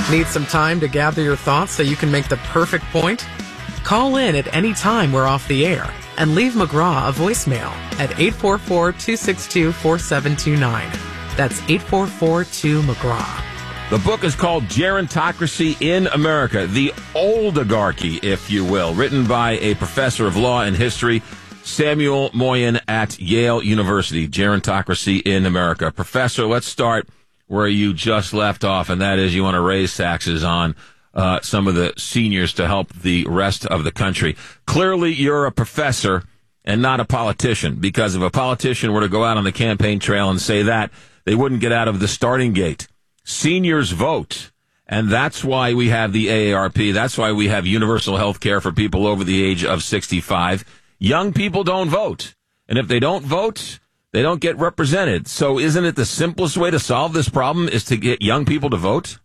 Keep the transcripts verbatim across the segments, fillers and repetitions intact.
Need some time to gather your thoughts so you can make the perfect point? Call in at any time we're off the air and leave McGraw a voicemail at eight four four, two six two, four seven two nine. That's eight four four two McGraw. The book is called Gerontocracy in America, the Oligarchy, if you will, written by a professor of law and history, Samuel Moyn at Yale University. Gerontocracy in America. Professor, let's start where you just left off, and that is you want to raise taxes on uh, some of the seniors to help the rest of the country. Clearly, you're a professor and not a politician, because if a politician were to go out on the campaign trail and say that, they wouldn't get out of the starting gate. Seniors vote, and that's why we have the A A R P. That's why we have universal health care for people over the age of sixty-five. Young people don't vote, and if they don't vote, they don't get represented. So isn't it the simplest way to solve this problem is to get young people to vote?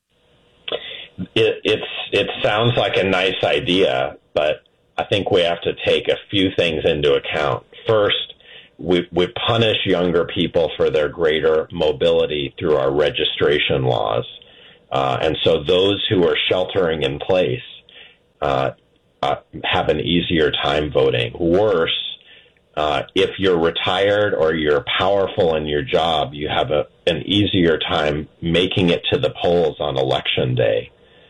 It, it's, it sounds like a nice idea, but I think we have to take a few things into account. First, we, we punish younger people for their greater mobility through our registration laws. Uh, and so those who are sheltering in place uh, uh, have an easier time voting. Worse, Uh, if you're retired or you're powerful in your job, you have a, an easier time making it to the polls on election day.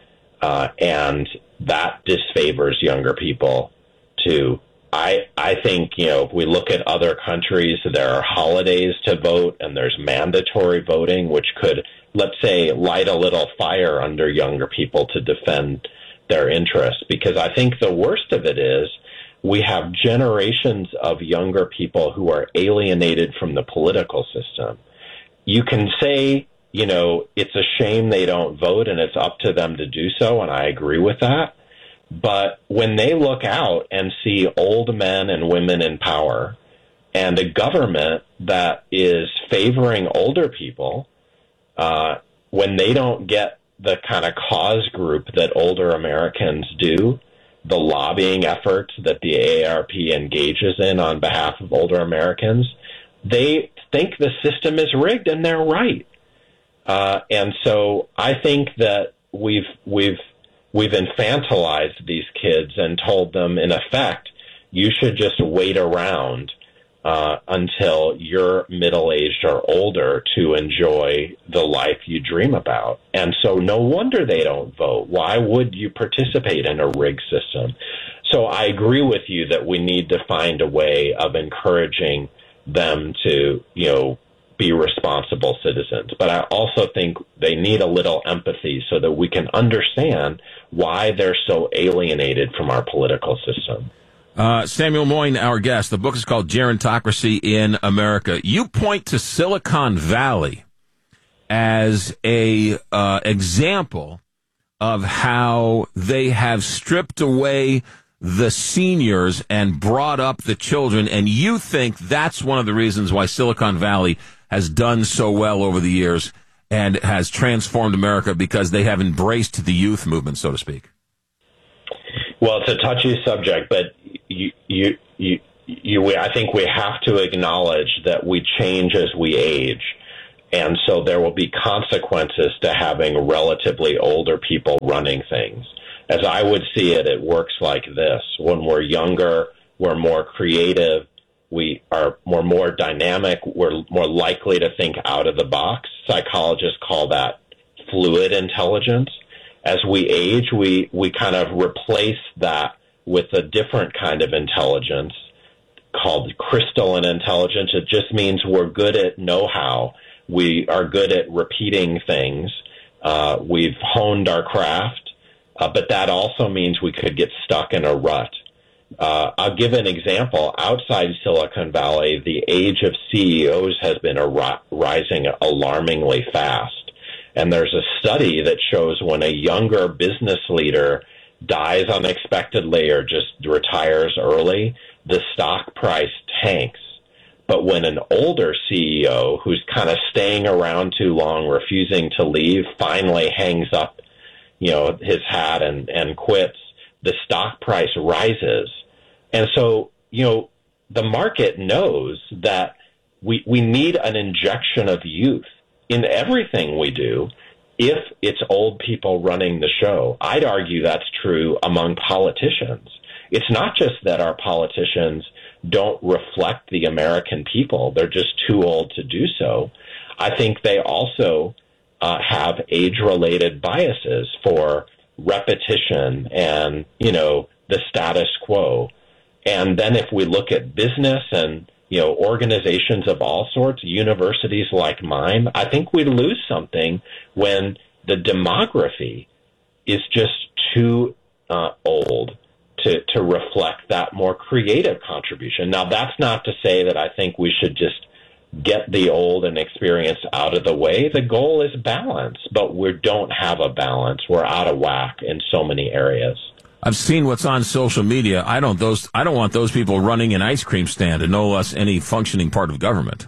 Uh, and that disfavors younger people too. I, I think, you know, if we look at other countries, there are holidays to vote and there's mandatory voting, which could, let's say, light a little fire under younger people to defend their interests. Because I think the worst of it is, we have generations of younger people who are alienated from the political system. You can say, you know, it's a shame they don't vote and it's up to them to do so, and I agree with that. But when they look out and see old men and women in power and a government that is favoring older people, uh, when they don't get the kind of cause group that older Americans do, the lobbying efforts that the A A R P engages in on behalf of older Americans, they think the system is rigged, and they're right. Uh, and so I think that we've we've we've infantilized these kids and told them, in effect, you should just wait around uh, until you're middle-aged or older to enjoy the life you dream about. And so no wonder they don't vote. Why would you participate in a rigged system? So I agree with you that we need to find a way of encouraging them to, you know, be responsible citizens. But I also think they need a little empathy so that we can understand why they're so alienated from our political system. Uh, Samuel Moyn, our guest. The book is called Gerontocracy in America. You point to Silicon Valley as a uh, example of how they have stripped away the seniors and brought up the children, and you think that's one of the reasons why Silicon Valley has done so well over the years and has transformed America, because they have embraced the youth movement, so to speak. Well, it's a touchy subject, but you, you, you, you, I think we have to acknowledge that we change as we age. And so there will be consequences to having relatively older people running things. As I would see it, it works like this. When we're younger, we're more creative, we are more, more dynamic, we're more likely to think out of the box. Psychologists call that fluid intelligence. As we age, we, we kind of replace that with a different kind of intelligence called crystalline intelligence. It just means we're good at know-how. We are good at repeating things. Uh, we've honed our craft, uh, but that also means we could get stuck in a rut. Uh, I'll give an example. Outside Silicon Valley, the age of C E Os has been a ri- rising alarmingly fast. And there's a study that shows when a younger business leader dies unexpectedly or just retires early, the stock price tanks. But when an older C E O who's kind of staying around too long, refusing to leave, finally hangs up, you know, his hat and, and quits, the stock price rises. And so, you know, the market knows that we, we need an injection of youth in everything we do. if it's old people running the show. I'd argue that's true among politicians. It's not just that our politicians don't reflect the American people. They're just too old to do so. I think they also uh, have age-related biases for repetition and, you know, the status quo. And then if we look at business and, you know, organizations of all sorts, universities like mine, I think we lose something when the demography is just too uh, old to, to reflect that more creative contribution. Now, that's not to say that I think we should just get the old and experienced out of the way. The goal is balance, but we don't have a balance. We're out of whack in so many areas. I've seen what's on social media. I don't those I don't want those people running an ice cream stand and no less any functioning part of government.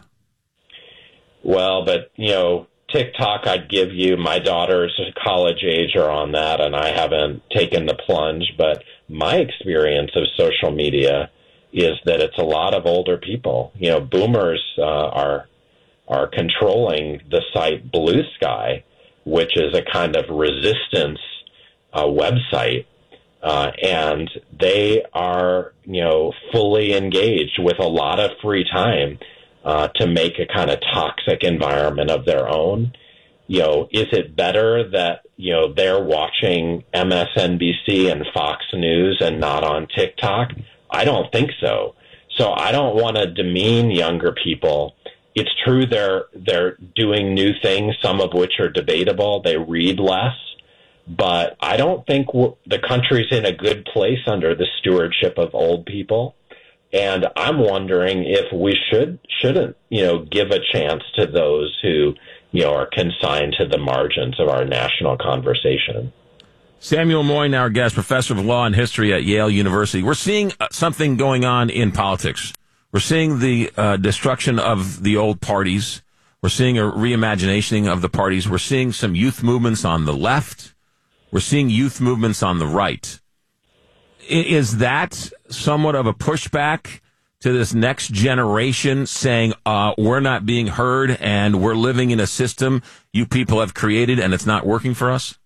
Well, but, you know, TikTok, I'd give you, my daughter's college age are on that, and I haven't taken the plunge, but my experience of social media is that it's a lot of older people. You know, boomers uh, are are controlling the site Blue Sky, which is a kind of resistance uh, website, uh, and they are, you know, fully engaged with a lot of free time uh, to make a kind of toxic environment of their own. You know, is it better that, you know, they're watching M S N B C and Fox News and not on TikTok? I don't think so. So I don't want to demean younger people. It's true they're they're doing new things, some of which are debatable. They read less. But I don't think w- the country's in a good place under the stewardship of old people. And I'm wondering if we should, shouldn't, you know, give a chance to those who, you know, are consigned to the margins of our national conversation. Samuel Moyn, our guest, professor of law and history at Yale University. We're seeing something going on in politics. We're seeing the uh, destruction of the old parties. We're seeing a reimagining of the parties. We're seeing some youth movements on the left. We're seeing youth movements on the right. Is that somewhat of a pushback to this next generation saying, uh, we're not being heard and we're living in a system you people have created and it's not working for us?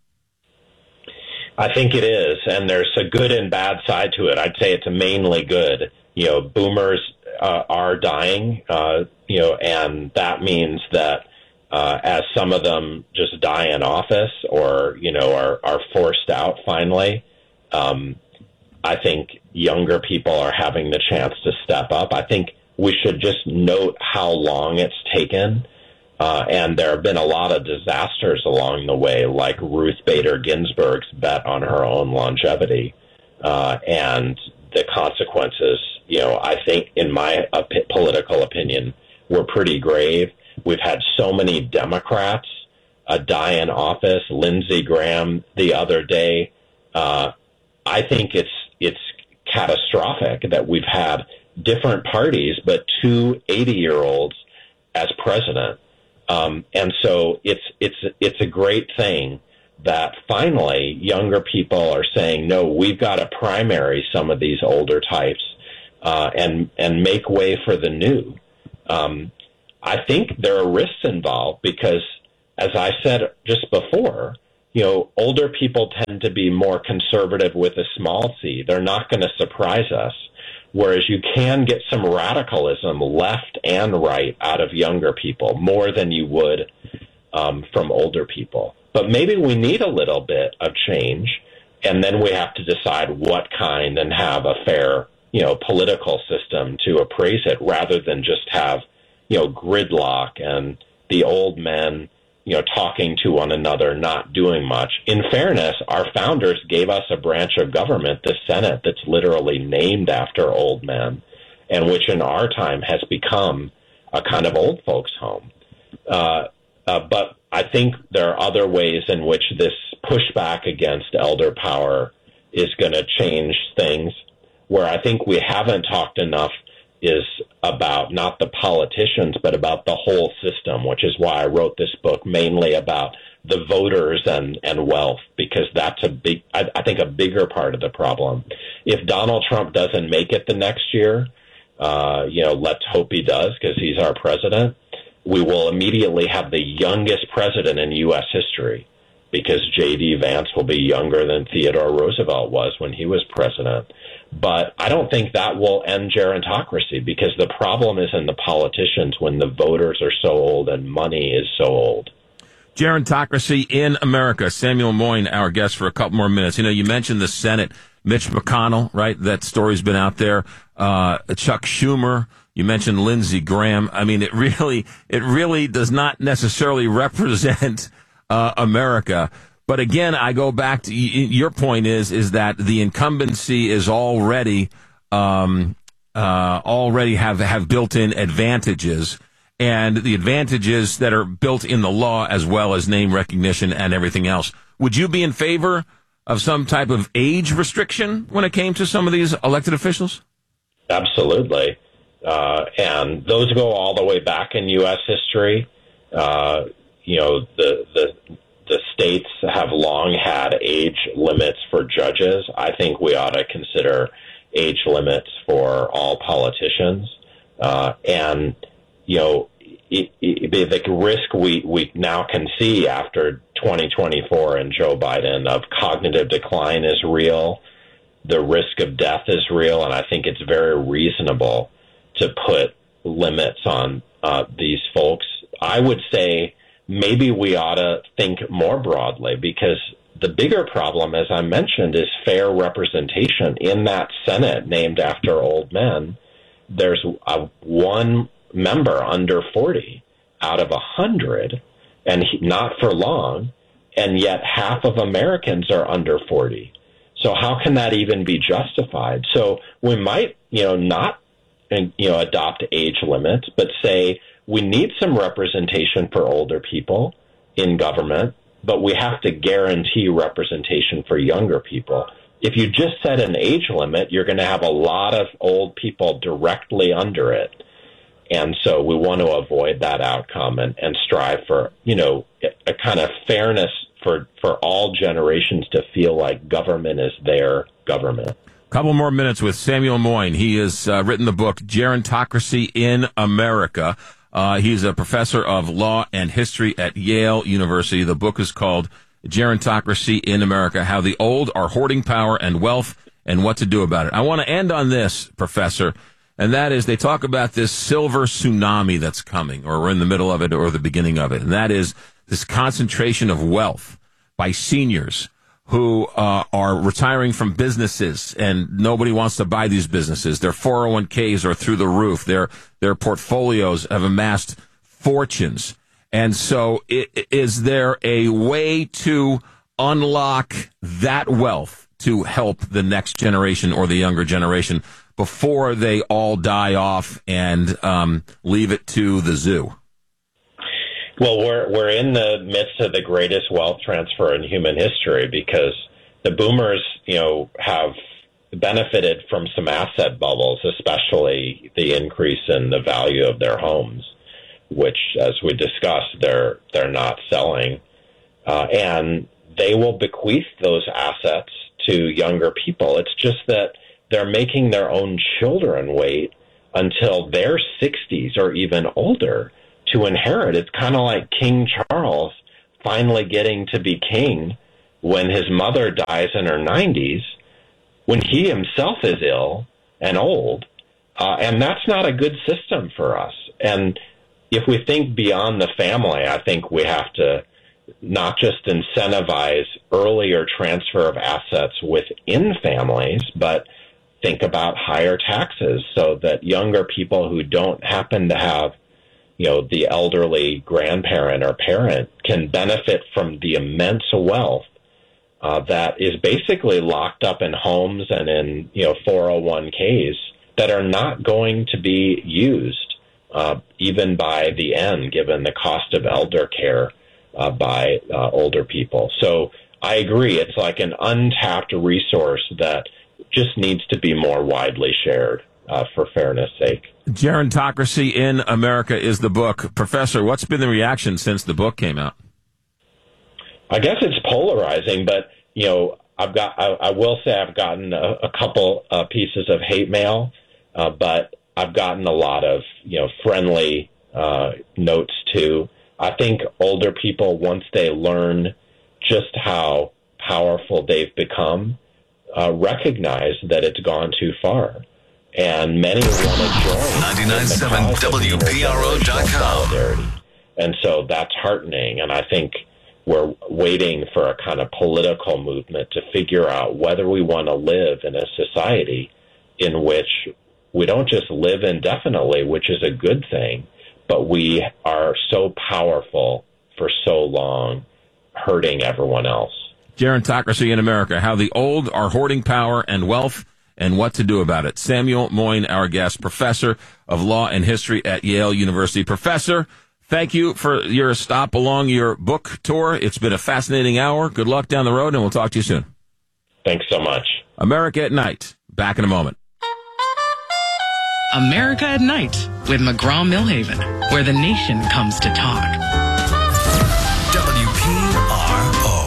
I think it is, and there's a good and bad side to it. I'd say it's mainly good. You know, boomers uh, are dying, uh, you know, and that means that uh, as some of them just die in office or, you know, are, are forced out finally, um, I think younger people are having the chance to step up. I think we should just note how long it's taken. Uh, and there have been a lot of disasters along the way, like Ruth Bader Ginsburg's bet on her own longevity. Uh, and the consequences, you know, I think, in my uh, political opinion, were pretty grave. We've had so many Democrats uh, die in office. Lindsey Graham the other day. Uh, I think it's it's catastrophic that we've had different parties, but two eighty-year-olds as president. Um, and so it's it's it's a great thing that finally younger people are saying, no, we've got to primary some of these older types uh, and and make way for the new. Um, I think there are risks involved because, as I said just before, you know, older people tend to be more conservative with a small c. They're not going to surprise us. Whereas you can get some radicalism left and right out of younger people more than you would um, from older people. But maybe we need a little bit of change, and then we have to decide what kind and have a fair, you know, political system to appraise it rather than just have, you know, gridlock and the old men, you know, talking to one another, not doing much. In fairness, our founders gave us a branch of government, the Senate, that's literally named after old men, and which in our time has become a kind of old folks' home. Uh, uh, but I think there are other ways in which this pushback against elder power is going to change things. Where I think we haven't talked enough is about not the politicians, but about the whole system, which is why I wrote this book mainly about the voters and, and wealth, because that's a big, I, I think, a bigger part of the problem. If Donald Trump doesn't make it the next year, uh, you know, let's hope he does because he's our president, we will immediately have the youngest president in U S history. because J D. Vance will be younger than Theodore Roosevelt was when he was president. But I don't think that will end gerontocracy, because the problem is in the politicians when the voters are so old and money is so old. Gerontocracy in America. Samuel Moyn, our guest for a couple more minutes. You know, you mentioned the Senate. Mitch McConnell, right? That story's been out there. Uh, Chuck Schumer. You mentioned Lindsey Graham. I mean, it really, it really does not necessarily represent uh, America. But again, I go back to your point is is that the incumbency is already um, uh, already have have built-in advantages, and the advantages that are built in the law as well as name recognition and everything else. Would you be in favor of some type of age restriction when it came to some of these elected officials? Absolutely, uh, and those go all the way back in U S history. Uh, you know, the the. The states have long had age limits for judges. I think we ought to consider age limits for all politicians. Uh, and, you know, it, it, the risk we, we now can see after twenty twenty-four and Joe Biden of cognitive decline is real. The risk of death is real. And I think it's very reasonable to put limits on uh, these folks. I would say, maybe we ought to think more broadly, because the bigger problem, as I mentioned, is fair representation. In that Senate named after old men, there's a one member under forty out of a hundred, and he, not for long, and yet half of Americans are under forty. So how can that even be justified? So we might, you know, not, you know, adopt age limits, but say, we need some representation for older people in government, but we have to guarantee representation for younger people. If you just set an age limit, you're going to have a lot of old people directly under it. And so we want to avoid that outcome and, and strive for, you know, a kind of fairness for, for all generations to feel like government is their government. Couple more minutes with Samuel Moyn. He has uh, written the book, Gerontocracy in America. Uh, he's a professor of law and history at Yale University. The book is called Gerontocracy in America, How the Old Are Hoarding Power and Wealth and What to Do About It. I want to end on this, Professor, and that is they talk about this silver tsunami that's coming, or we're in the middle of it or the beginning of it, and that is this concentration of wealth by seniors who uh, are retiring from businesses, and nobody wants to buy these businesses. Their four oh one k's are through the roof. Their their portfolios have amassed fortunes. And so it, is there a way to unlock that wealth to help the next generation or the younger generation before they all die off and um, leave it to the zoo? Well, we're we're in the midst of the greatest wealth transfer in human history, because the boomers, you know, have benefited from some asset bubbles, especially the increase in the value of their homes, which, as we discussed, they're they're not selling, uh, and they will bequeath those assets to younger people. It's just that they're making their own children wait until their sixties or even older to inherit. It's kind of like King Charles finally getting to be king when his mother dies in her nineties, when he himself is ill and old. Uh, and that's not a good system for us. And if we think beyond the family, I think we have to not just incentivize earlier transfer of assets within families, but think about higher taxes so that younger people who don't happen to have, you know, the elderly grandparent or parent can benefit from the immense wealth uh, that is basically locked up in homes and in, you know, four oh one k's that are not going to be used uh, even by the end, given the cost of elder care uh, by uh, older people. So I agree. It's like an untapped resource that just needs to be more widely shared. Uh, for fairness' sake. Gerontocracy in America is the book. Professor, what's been the reaction since the book came out? I guess it's polarizing, but, you know, I've got, I, I will say I've gotten a, a couple uh, pieces of hate mail, uh, but I've gotten a lot of, you know, friendly uh, notes too. I think older people, once they learn just how powerful they've become, uh, recognize that it's gone too far. And many want to join ninety-nine point seven W P R O dot com. Solidarity. And so that's heartening. And I think we're waiting for a kind of political movement to figure out whether we want to live in a society in which we don't just live indefinitely, which is a good thing, but we are so powerful for so long, hurting everyone else. Gerontocracy in America, how the old are hoarding power and wealth and what to do about it. Samuel Moyn, our guest, professor of law and history at Yale University. Professor, thank you for your stop along your book tour. It's been a fascinating hour. Good luck down the road, and we'll talk to you soon. Thanks so much. America at Night. Back in a moment. America at Night with McGraw-Millhaven, where the nation comes to talk. W P R O.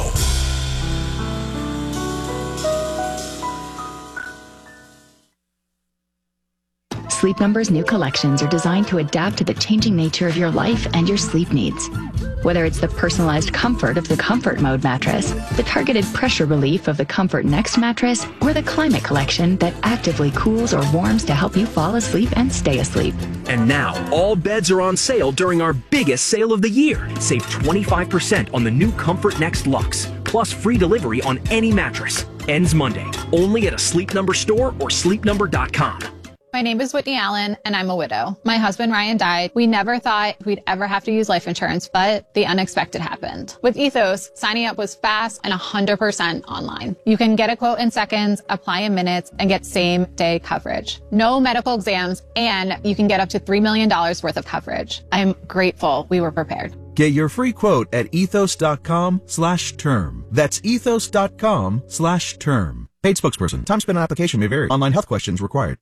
Sleep Number's new collections are designed to adapt to the changing nature of your life and your sleep needs. Whether it's the personalized comfort of the Comfort Mode mattress, the targeted pressure relief of the Comfort Next mattress, or the Climate Collection that actively cools or warms to help you fall asleep and stay asleep. And now, all beds are on sale during our biggest sale of the year. Save twenty-five percent on the new Comfort Next Luxe, plus free delivery on any mattress. Ends Monday, only at a Sleep Number store or sleep number dot com. My name is Whitney Allen, and I'm a widow. My husband, Ryan, died. We never thought we'd ever have to use life insurance, but the unexpected happened. With Ethos, signing up was fast and one hundred percent online. You can get a quote in seconds, apply in minutes, and get same-day coverage. No medical exams, and you can get up to three million dollars worth of coverage. I'm grateful we were prepared. Get your free quote at ethos.com slash term. That's ethos.com slash term. Paid spokesperson. Time spent on application may vary. Online health questions required.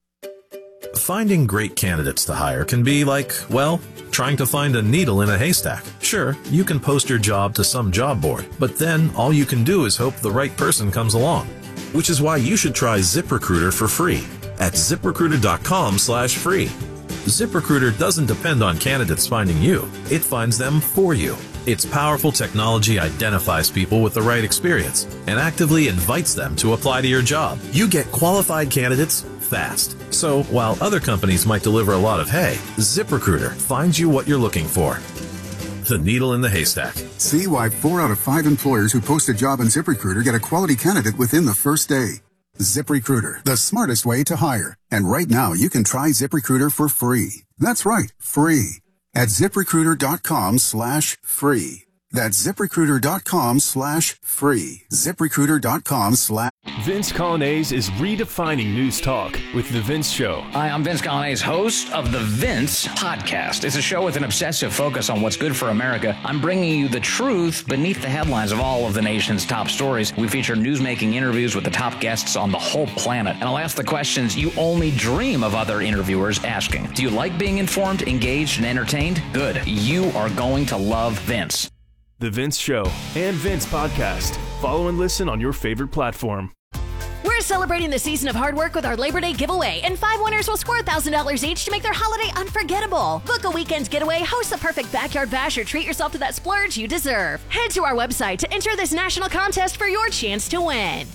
Finding great candidates to hire can be like, well, trying to find a needle in a haystack. Sure, you can post your job to some job board, but then all you can do is hope the right person comes along. Which is why you should try ZipRecruiter for free at ZipRecruiter.com slash free. ZipRecruiter doesn't depend on candidates finding you. It finds them for you. Its powerful technology identifies people with the right experience and actively invites them to apply to your job. You get qualified candidates fast. So while other companies might deliver a lot of hay, ZipRecruiter finds you what you're looking for. The needle in the haystack. See why four out of five employers who post a job on ZipRecruiter get a quality candidate within the first day. ZipRecruiter, the smartest way to hire. And right now, you can try ZipRecruiter for free. That's right, free. At ZipRecruiter.com slash free. That's ZipRecruiter.com slash free. ZipRecruiter.com slash. Vince Coglianese is redefining news talk with The Vince Show. Hi, I'm Vince Coglianese, host of The Vince Podcast. It's a show with an obsessive focus on what's good for America. I'm bringing you the truth beneath the headlines of all of the nation's top stories. We feature newsmaking interviews with the top guests on the whole planet. And I'll ask the questions you only dream of other interviewers asking. Do you like being informed, engaged, and entertained? Good. You are going to love Vince. The Vince Show and Vince Podcast. Follow and listen on your favorite platform. We're celebrating the season of hard work with our Labor Day giveaway, and five winners will score one thousand dollars each to make their holiday unforgettable. Book a weekend getaway, host the perfect backyard bash, or treat yourself to that splurge you deserve. Head to our website to enter this national contest for your chance to win.